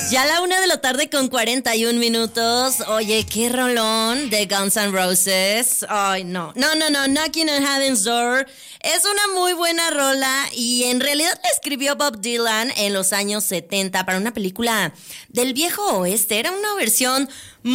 Ya a la 1:41 p.m. Oye, qué rolón de Guns N' Roses. Ay, no, Knocking on Heaven's Door. Es una muy buena rola y en realidad la escribió Bob Dylan en los años 70 para una película del viejo oeste. Era una versión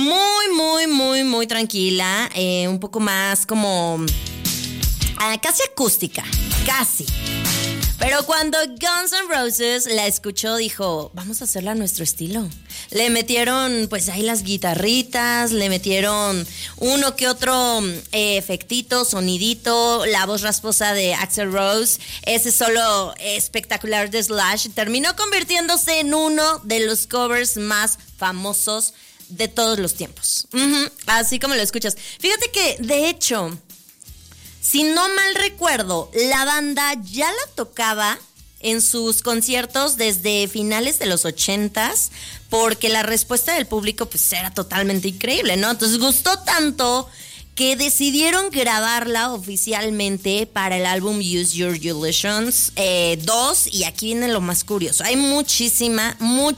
muy tranquila, un poco más como casi acústica, casi. Pero cuando Guns N' Roses la escuchó, dijo, vamos a hacerla a nuestro estilo. Le metieron, pues ahí las guitarritas, le metieron uno que otro efectito, sonidito, la voz rasposa de Axl Rose, ese solo espectacular de Slash, terminó convirtiéndose en uno de los covers más famosos de todos los tiempos. Así como lo escuchas. Fíjate que, de hecho, si no mal recuerdo, la banda ya la tocaba en sus conciertos desde finales de los 80s, porque la respuesta del público pues era totalmente increíble, ¿no? Entonces gustó tanto que decidieron grabarla oficialmente para el álbum Use Your Illusions 2, y aquí viene lo más curioso. Hay muchísima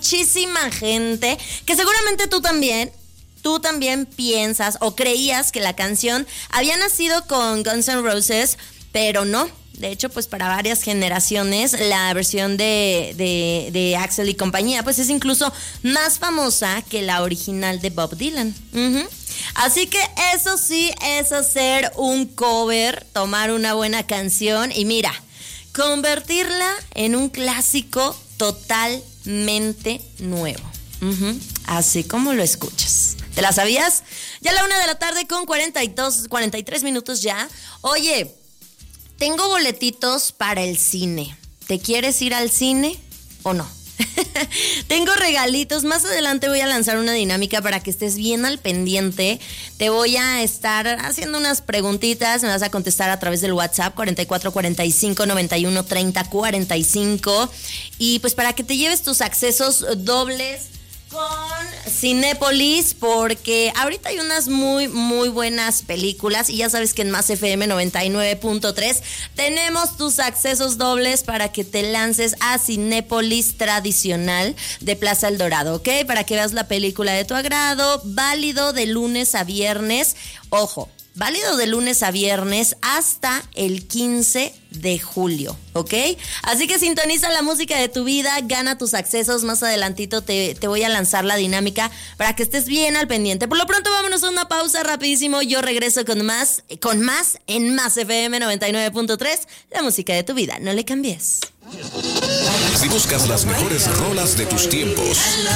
gente que seguramente tú también piensas o creías que la canción había nacido con Guns N' Roses, pero no. De hecho, pues para varias generaciones la versión de Axl y compañía pues es incluso más famosa que la original de Bob Dylan. Así que eso sí es hacer un cover, tomar una buena canción y mira, convertirla en un clásico totalmente nuevo. Así como lo escuchas. ¿Te la sabías? Ya a la 1:43 p.m, 43 minutos ya. Oye, tengo boletitos para el cine. ¿Te quieres ir al cine o no? Tengo regalitos. Más adelante voy a lanzar una dinámica para que estés bien al pendiente. Te voy a estar haciendo unas preguntitas. Me vas a contestar a través del WhatsApp 4445-9130-45. Y pues para que te lleves tus accesos dobles con Cinépolis, porque ahorita hay unas muy buenas películas y ya sabes que en Más FM 99.3 tenemos tus accesos dobles para que te lances a Cinépolis tradicional de Plaza El Dorado, ¿ok? Para que veas la película de tu agrado, válido de lunes a viernes, ojo, válido de lunes a viernes hasta el 15 de julio, ¿ok? Así que sintoniza la música de tu vida, gana tus accesos. Más adelantito te voy a lanzar la dinámica para que estés bien al pendiente. Por lo pronto, vámonos a una pausa rapidísimo. Yo regreso con más en Más FM 99.3, la música de tu vida. No le cambies. Si buscas las mejores rolas de tus tiempos,